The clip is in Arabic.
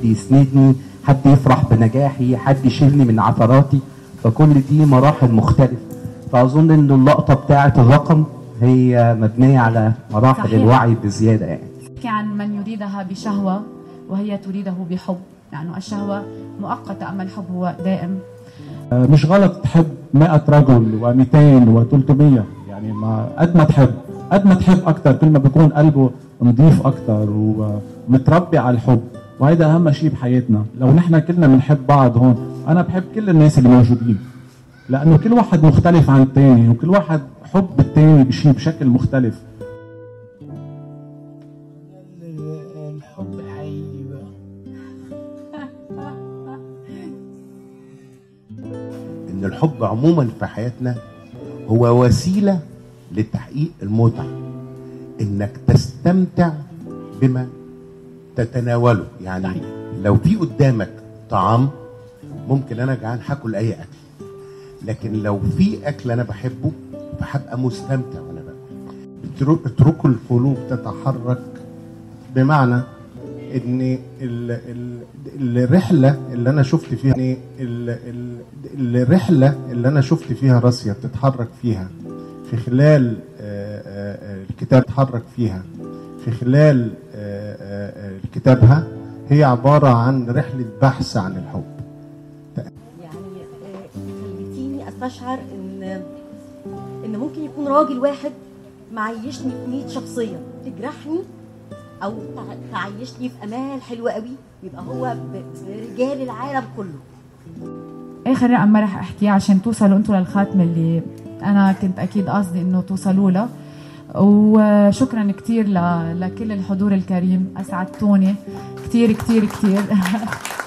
يسندني، حد يفرح بنجاحي، حد يشيلني من عثراتي. فكل دي مراحل مختلفة. فأظن إن اللقطة بتاعة الرقم هي مبنية على مراحل صحيح. الوعي بزيادة يعني. عن من يريدها بشهوة وهي تريده بحب، يعني الشهوة مؤقتة أما الحب هو دائم. مش غلط تحب 100 رجل و200 و300، يعني ما قد ما تحب أكتر كل ما بيكون قلبه نظيف أكتر ومتربي على الحب، وهيدا أهم شيء بحياتنا. لو نحن كلنا بنحب بعض هون، أنا بحب كل الناس اللي موجودين، لأنه كل واحد مختلف عن التاني، وكل واحد حب التاني بشكل مختلف. الحب حقيقي بقى. إن الحب عموما في حياتنا هو وسيلة لتحقيق المتعة، إنك تستمتع بما تتناوله. يعني لو في قدامك طعام، ممكن أنا جعان هاكل أي أكل، لكن لو في أكل أنا بحبه فهبقى مستمتع وأنا باكل. اتركوا القلوب تتحرك، بمعنى إن الرحلة اللي أنا شفت فيها، الرحلة اللي أنا شفت فيها راسيا بتتحرك فيها في خلال الكتاب، تتحرك فيها في خلال كتابها، هي عبارة عن رحلة بحث عن الحب. يعني خليتيني استشعر ان ممكن يكون راجل واحد معيشني في 100 شخصية تجرحني او تعيشني في امال حلوة قوي، يبقى هو برجال العالم كله. اخر رقم ما رح احكيه عشان توصلوا انتوا للخاتمة اللي انا كنت اكيد قصدي انه توصلوا له. وشكرا كتير لكل الحضور الكريم، اسعدتوني كتير كتير كتير.